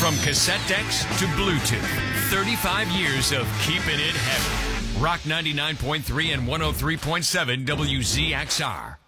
From cassette decks to Bluetooth, 35 years of keeping it heavy. Rock 99.3 and 103.7 WZXR.